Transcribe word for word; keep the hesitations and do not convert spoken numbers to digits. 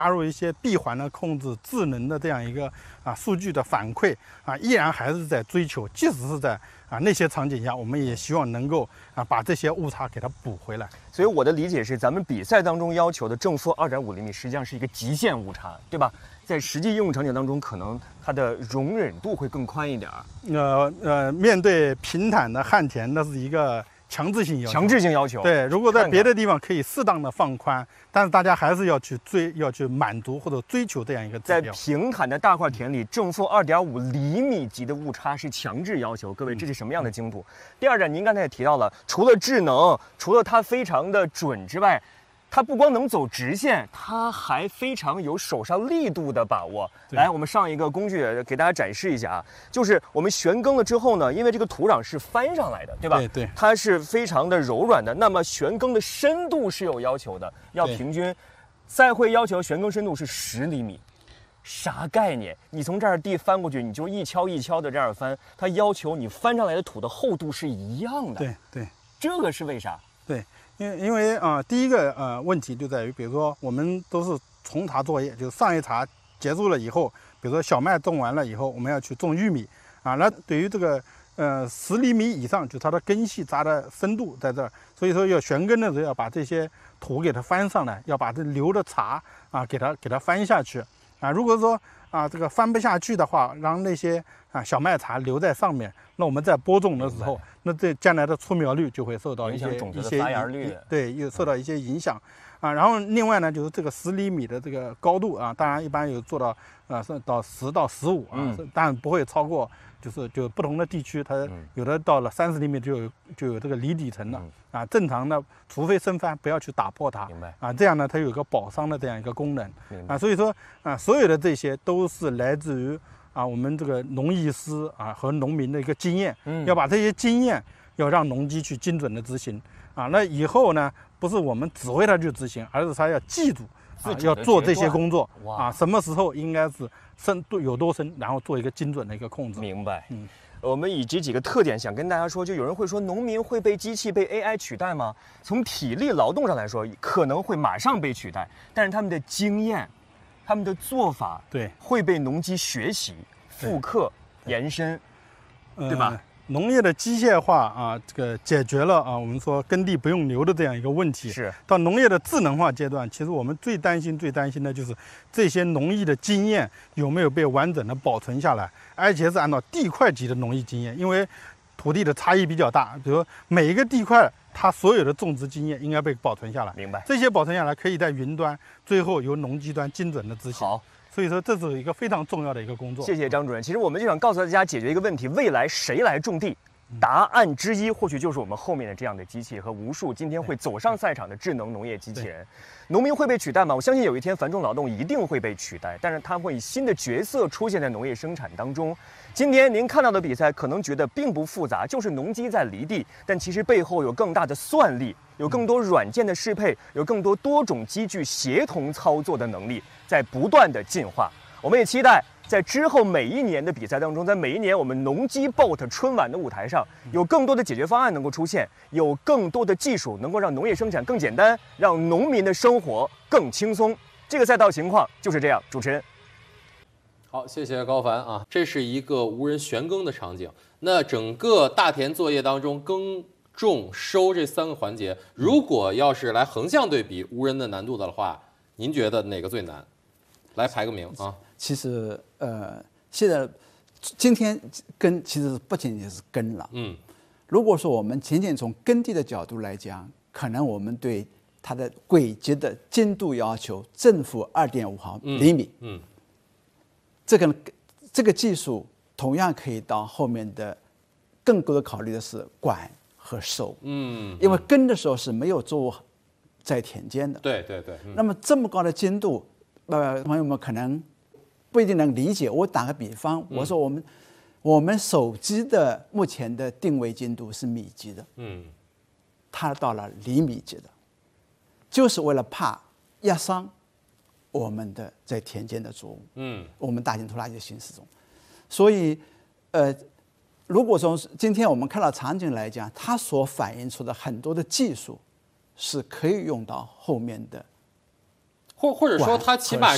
加入一些闭环的控制、智能的这样一个啊数据的反馈啊，依然还是在追求，即使是在啊那些场景下，我们也希望能够啊把这些误差给它补回来。 所以我的理解是，咱们比赛当中要求的正负二点五厘米，实际上是一个极限误差，对吧？在实际应用场景当中，可能它的容忍度会更宽一点。 呃呃，面对平坦的旱田，那是一个强制性要求。 强制性要求。 对，如果在别的地方可以适当的放宽，但是大家还是要去追，要去满足或者追求这样一个指标。 在平坦的大块田里，正负二点五厘米级的误差是强制要求。各位，这是什么样的精度？嗯、第二点，您刚才也提到了，除了智能，除了它非常的准之外，它不光能走直线，它还非常有手上力度的把握。来，我们上一个工具给大家展示一下啊，就是我们旋耕了之后呢，因为这个土壤是翻上来的，对吧？ 对对， 它是非常的柔软的。那么旋耕的深度是有要求的，要平均。赛会要求旋耕深度是十厘米，啥概念？你从这儿地翻过去，你就一锹一锹的这样翻，它要求你翻上来的土的厚度是一样的。 对对， 这个是为啥？ 对。因为因为啊、呃，第一个呃问题就在于，比如说我们都是重茬作业，就是上一茬结束了以后，比如说小麦种完了以后，我们要去种玉米啊。那对于这个呃十厘米以上，就它的根系扎的深度在这儿，所以说要旋耕的时候要把这些土给它翻上来，要把这留的茬啊给它给它翻下去啊。如果说啊这个翻不下去的话，让那些啊小麦茬留在上面，那我们在播种的时候，那这将来的出苗率就会受到一些一些发芽率， 对，又受到一些影响啊。然后另外呢，就是这个十厘米的这个高度啊，当然一般有做到啊，是到十到十五啊，嗯、但不会超过，就是就不同的地区，它有的到了三十厘米就有就有这个离底层了、嗯、啊。正常的，除非生翻，不要去打破它， 明白啊？这样呢，它有一个保墒的这样一个功能啊。所以说啊，所有的这些都是来自于啊我们这个农艺师啊和农民的一个经验，嗯、要把这些经验要让农机去精准的执行啊。那以后呢，不是我们指挥他去执行，而是他要记住啊，要做这些工作啊，什么时候应该是深度有多深，然后做一个精准的一个控制。 明白。嗯，我们以这几个特点想跟大家说，就有人会说，农民会被机器被 A I 取代吗？从体力劳动上来说，可能会马上被取代，但是他们的经验、他们的做法， 对， 会被农机学习、复刻、延伸，对吧？ 呃农业的机械化啊，这个解决了啊，我们说耕地不用牛的这样一个问题。 是到农业的智能化阶段，其实我们最担心、最担心的就是这些农艺的经验有没有被完整的保存下来，而且是按照地块级的农艺经验，因为土地的差异比较大，比如说每一个地块它所有的种植经验应该被保存下来。 明白。 这些保存下来可以在云端，最后由农机端精准的执行。 好。 所以说，这是一个非常重要的一个工作。 谢谢张主任。其实我们就想告诉大家，解决一个问题：未来谁来种地？答案之一或许就是我们后面的这样的机器和无数今天会走上赛场的智能农业机器人。农民会被取代吗？我相信有一天繁重劳动一定会被取代，但是它会以新的角色出现在农业生产当中。今天您看到的比赛可能觉得并不复杂，就是农机在犁地，但其实背后有更大的算力，有更多软件的适配，有更多多种机具协同操作的能力在不断的进化。我们也期待在之后每一年的比赛当中，在每一年我们农机 B O A T 春晚的舞台上，有更多的解决方案能够出现，有更多的技术能够让农业生产更简单，让农民的生活更轻松。这个赛道情况就是这样。主持人， 好，谢谢高凡啊，这是一个无人旋耕的场景。那整个大田作业当中，耕种收这三个环节，如果要是来横向对比无人的难度的话，您觉得哪个最难？来排个名啊！ 其实呃，现在今天耕其实不仅仅是耕了，嗯，如果说我们仅仅从耕地的角度来讲，可能我们对它的轨迹的精度要求正负二点五毫厘米，嗯，嗯这个这个技术同样可以到后面的更多的考虑的是管和收，嗯，因为耕的时候是没有作物在田间的， 对对对， 嗯、那么这么高的精度。呃，朋友们可能不一定能理解。我打个比方，我说我们、嗯、我们手机的目前的定位精度是米级的，嗯，它到了厘米级的，就是为了怕压伤我们的在田间的作物，嗯，我们大型拖拉机的行驶中。所以，呃，如果从今天我们看到场景来讲，它所反映出的很多的技术是可以用到后面的。 或或者说，它起码